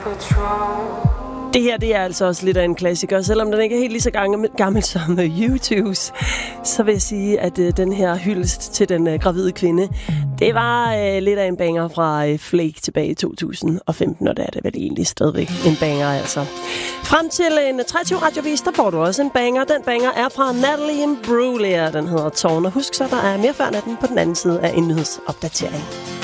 Det her, det er altså også lidt af en klassiker. Selvom den ikke er helt lige så gammel som YouTube's, så vil jeg sige, at den her hyldest til den gravide kvinde, det var lidt af en banger fra Flake tilbage i 2015, og det er det vel egentlig stadigvæk en banger, altså. Frem til en 23 radiovis, der får du også en banger. Den banger er fra Natalie Imbruglia. Den hedder Tårn. Og husk så, der er mere før natten på den anden side af en nyhedsopdatering.